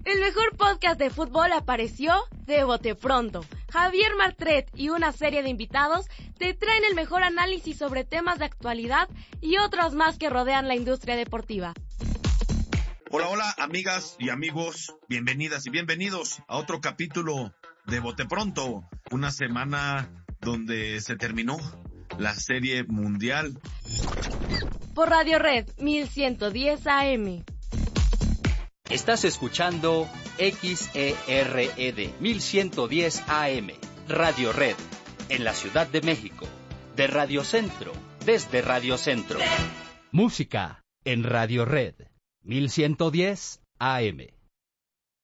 El mejor podcast de fútbol apareció de bote pronto. Javier Martret y una serie de invitados te traen el mejor análisis sobre temas de actualidad y otros más que rodean la industria deportiva. Hola, hola, amigas y amigos, bienvenidas y bienvenidos a otro capítulo de Bote Pronto, una semana donde se terminó la Serie Mundial. Por Radio Red 1110 AM. Estás escuchando XERED 1110 AM, Radio Red, en la Ciudad de México, de Radio Centro, desde Radio Centro. Música en Radio Red 1110 AM.